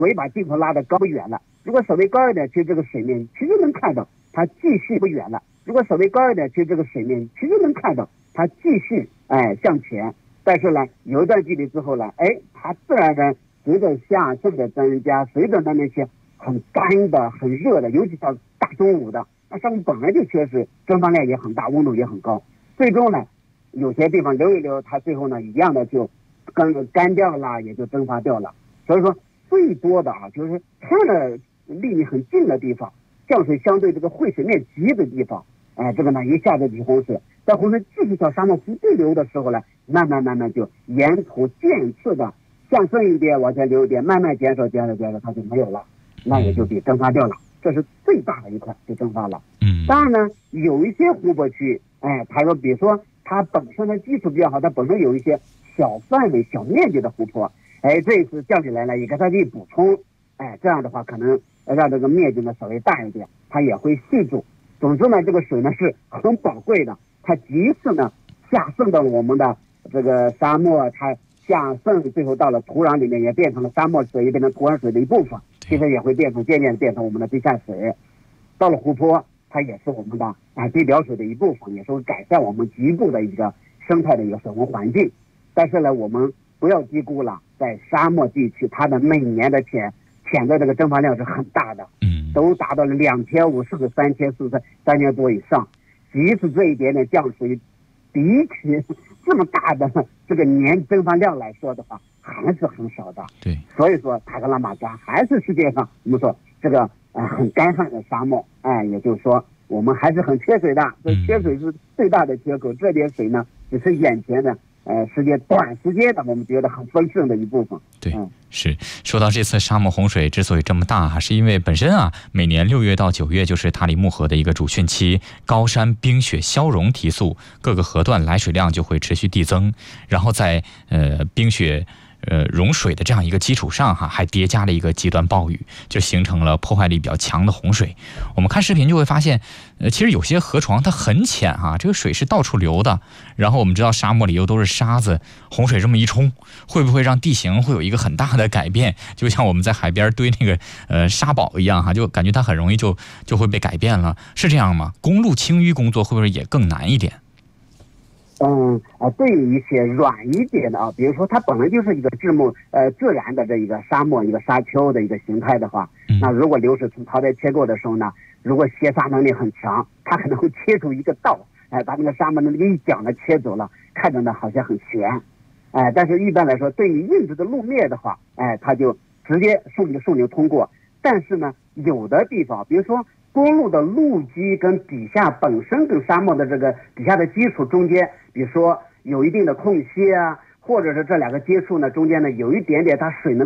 水把镜头拉得高不远了。如果稍微高一点，其实这个水面其实能看到它继续不远了。如果稍微高一点，其实这个水面其实能看到它继续向前。但是呢，有一段距离之后呢，它自然的随着下渗的增加，随着那些很干的、很热的，尤其到大中午的，那上面本来就缺水，蒸发量也很大，温度也很高。最终呢，有些地方流一流，它最后呢一样的就干掉了，也就蒸发掉了。所以说，最多的就是它的离你很近的地方，降水相对这个汇水面急的地方，这个呢一下子起洪水，在洪水继续到沙漠不对流的时候呢，慢慢就沿途渐次的向深一点往前流一点，慢慢减少，它就没有了，那也就被蒸发掉了。这是最大的一块就蒸发了。当然呢，有一些湖泊区，它说，比如说它本身的基础比较好，它本身有一些小范围、小面积的湖泊，这一次降起来了，也给它去补充，这样的话可能让这个面积呢稍微大一点，它也会系住。总之呢，这个水呢是很宝贵的，它即使呢下渗到我们的这个沙漠，它下渗最后到了土壤里面，也变成了沙漠水，也变成土壤水的一部分，其实也会渐渐变成我们的地下水。到了湖泊，它也是我们的地表水的一部分，也是会改善我们局部的一个生态的一个水文环境。但是呢，我们不要低估了，在沙漠地区，它的每年的潜在这个蒸发量是很大的，都达到了2050和3000多以上。即使这一点点降水，比起这么大的这个年蒸发量来说的话，还是很少的。 对， 所以说塔克拉玛干还是世界上我们说这个很干旱的沙漠，也就是说我们还是很缺水的。这缺水是最大的缺口，这点水呢只是眼前的短时间的我们觉得很丰盛的一部分。 对，是说到这次沙漠洪水之所以这么大，是因为本身每年6月到9月就是塔里木河的一个主汛期，高山冰雪消融提速，各个河段来水量就会持续递增，然后在冰雪融水的这样一个基础上还叠加了一个极端暴雨，就形成了破坏力比较强的洪水。我们看视频就会发现，其实有些河床它很浅这个水是到处流的。然后我们知道沙漠里又都是沙子，洪水这么一冲，会不会让地形会有一个很大的改变？就像我们在海边堆那个沙堡一样就感觉它很容易就会被改变了，是这样吗？公路清淤工作会不会也更难一点？ 对于一些软一点的比如说它本来就是一个自然的这一个沙漠一个沙丘的一个形态的话，那如果流水从槽带切过的时候呢，如果卸沙能力很强，它可能会切出一个道，把那个沙漠的那个一角呢切走了，看着呢好像很悬，但是一般来说，对于硬质的路面的话，它就直接顺流通过。但是呢，有的地方，比如说公路的路基跟底下本身跟沙漠的这个底下的基础中间，比如说有一定的空隙或者是这两个接触呢中间呢有一点点它水能